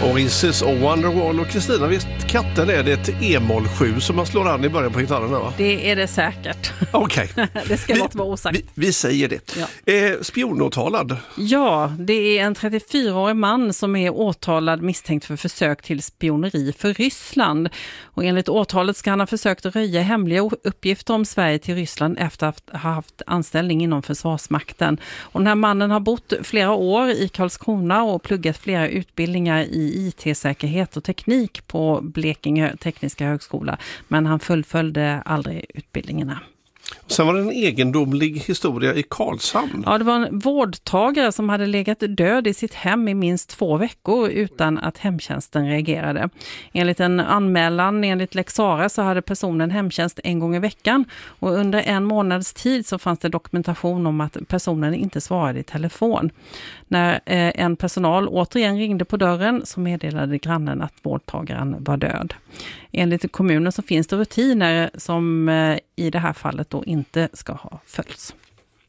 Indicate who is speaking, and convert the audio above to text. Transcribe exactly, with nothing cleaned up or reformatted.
Speaker 1: Oasis och Wonderwall. Och Kristina, visst katten är det ett E-moll sju som man slår an i början på gitarren, va?
Speaker 2: Det är det säkert.
Speaker 1: Okej. Okay.
Speaker 2: Det ska låta vara osagt.
Speaker 1: Vi, vi säger det. Ja. Eh, spionåtalad.
Speaker 2: Ja, det är en trettiofyraårig man som är åtalad misstänkt för försök till spioneri för Ryssland. Och enligt åtalet ska han ha försökt röja hemliga uppgifter om Sverige till Ryssland efter att ha haft anställning inom Försvarsmakten. Och den här mannen har bott flera år i Karlskrona och pluggat flera utbildningar i I T-säkerhet och teknik på Blekinge tekniska högskola. Men han fullföljde aldrig utbildningarna.
Speaker 1: Sen var det en egendomlig historia i Karlshamn.
Speaker 2: Ja, det var en vårdtagare som hade legat död i sitt hem i minst två veckor utan att hemtjänsten reagerade. Enligt en anmälan enligt Lex Sarah så hade personen hemtjänst en gång i veckan och under en månads tid så fanns det dokumentation om att personen inte svarade i telefon. När eh, en personal återigen ringde på dörren så meddelade grannen att vårdtagaren var död. Enligt kommunen så finns det rutiner som eh, i det här fallet då inte ska ha följts.